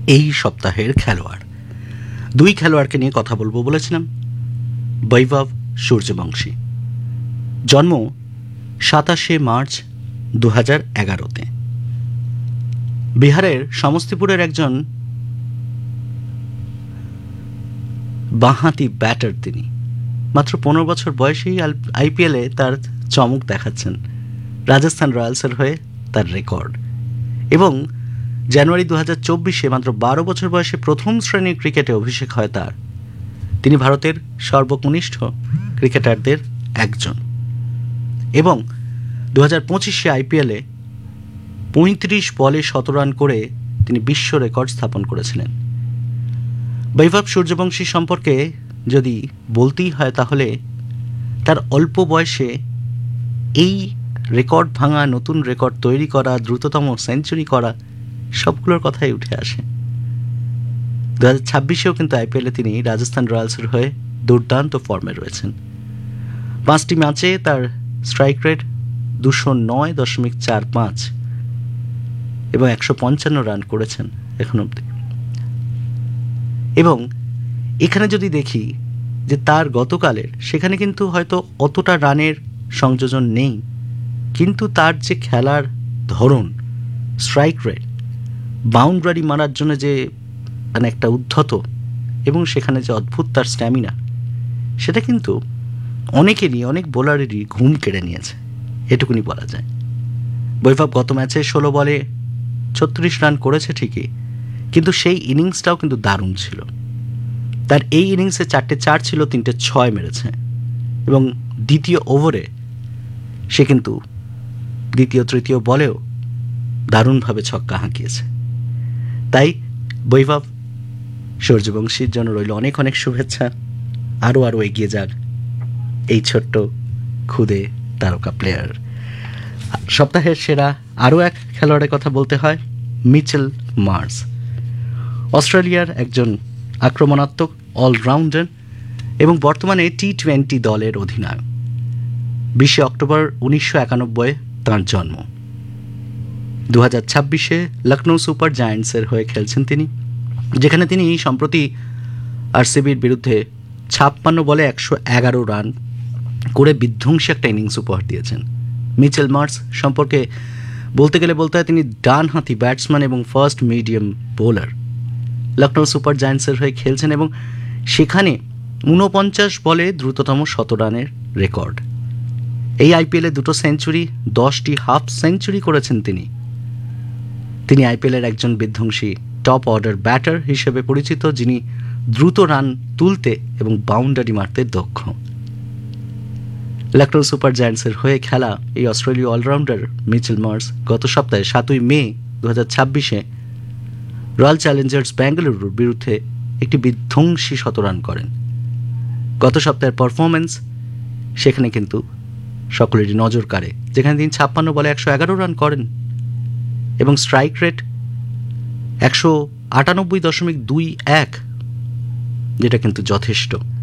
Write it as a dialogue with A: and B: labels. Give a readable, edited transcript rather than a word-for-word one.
A: এই সপ্তাহের খেলোয়াড়। দুই খেলোয়াড়কে নিয়ে কথা বলবো বলেছিলাম। বৈভব সূর্যবংশী, জন্ম 27শে মার্চ 2011-তে। বিহারের সমস্তিপুরের একজন বাঁহাতি ব্যাটার তিনি। মাত্র 15 বছর বয়সেই আইপিএলে তার চমক দেখাচ্ছেন। রাজস্থান রয়্যালসের হয়ে তার রেকর্ড। এবং জানুয়ারি 2024-এ মাত্র 12 বছর বয়সে প্রথম শ্রেণীর ক্রিকেটে অভিষেক হয় তার। তিনি ভারতের সর্বকনিষ্ঠ ক্রিকেটারদের একজন। এবং 2025-এ আইপিএলে 35 বলে 17 রান করে তিনি বিশ্ব রেকর্ড স্থাপন করেছিলেন। বৈভব সূর্যবংশী সম্পর্কে যদি বলতেই হয় তাহলে তার অল্প বয়সে এই রেকর্ড ভাঙা, নতুন রেকর্ড তৈরি করা, দ্রুততম সেঞ্চুরি করা, সবগুলোর কথাই উঠে আসে। 2026-এও কিন্তু আইপিএলে তিনি রাজস্থান রয়্যালসের হয়ে দুর্দান্ত ফর্মে রয়েছেন। 5টি ম্যাচে তার স্ট্রাইক রেট 209.45 এবং 155 রান করেছেন এখন অবধি। এবং এখানে যদি দেখি যে তার গতকালের, সেখানে কিন্তু হয়তো অতটা রানের সংযোজন নেই, কিন্তু তার যে খেলার ধরন, স্ট্রাইক রেট, বাউন্ডারি মারার জন্য যে মানে একটা উদ্ধত, এবং সেখানে যে অদ্ভুত তার স্ট্যামিনা, সেটা কিন্তু অনেকেরই, অনেক বোলারেরই ঘুম কেড়ে নিয়েছে, এটুকুনি বলা যায়। বৈভব গত ম্যাচে 16 বলে 36 রান করেছে ঠিকই, কিন্তু সেই ইনিংসটাও কিন্তু দারুণ ছিল। তার এই ইনিংসে 4টে 4 ছিল, 3টে 6 মেরেছে। এবং দ্বিতীয় ওভারে সে কিন্তু দ্বিতীয় তৃতীয় বলেও দারুণভাবে ছক্কা হাঁকিয়েছে। তাই বৈভব সূর্যবংশীর জন্য রইল অনেক অনেক শুভেচ্ছা। আরও এগিয়ে যাক এই ছোট্ট ক্ষুদে তারকা প্লেয়ার। সপ্তাহের সেরা আরও এক খেলোয়াড়ের কথা বলতে হয়, মিচেল মার্শ। অস্ট্রেলিয়ার একজন আক্রমণাত্মক অলরাউন্ডার এবং বর্তমানে টি20 দলের অধিনায়ক। 20 অক্টোবর 1991 তাঁর জন্ম। 2026-এ লখনৌ সুপার জায়ান্টসের হয়ে খেলছেন তিনি, যেখানে তিনি সম্প্রতি আরসিবির বিরুদ্ধে 56 বলে 111 রান করে বিধ্বংসী একটা ইনিংস উপহার দিয়েছেন। মিচেল মার্শ সম্পর্কে বলতে হয় তিনি ডানহাতি ব্যাটসম্যান এবং first medium bowler. Lucknow super জায়ান্টসের হয়ে খেলছেন এবং সেখানে 49 বলে দ্রুততম 100 রানের রেকর্ড। এই আইপিএলে 2টো সেঞ্চুরি, 10টি হাফ সেঞ্চুরি করেছেন তিনি। তিনি আইপিএলের একজন বিধ্বংসী টপ অর্ডার ব্যাটার হিসেবে পরিচিত, যিনি দ্রুত রান তুলতে এবং বাউন্ডারি মারতে দক্ষ। লখনৌ সুপার জায়ান্টসের হয়ে খেলা এই অস্ট্রেলীয় অলরাউন্ডার মিচেল মার্শ গত সপ্তাহে 7ই মে 2026-এ রয়্যাল চ্যালেঞ্জার্স ব্যাঙ্গালুরুর বিরুদ্ধে একটি বিধ্বংসী 100 রান করেন। গত সপ্তাহের পারফরমেন্স সেখানে কিন্তু সকলেরই নজর কাড়ে, যেখানে তিনি 56 বলে 111 রান করেন এবং স্ট্রাইক রেট 198.21, যেটা কিন্তু যথেষ্ট।